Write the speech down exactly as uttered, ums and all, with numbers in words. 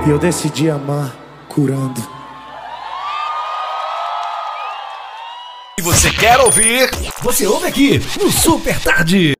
E eu decidi amar curando. E você quer ouvir? Você ouve aqui no Super Tarde.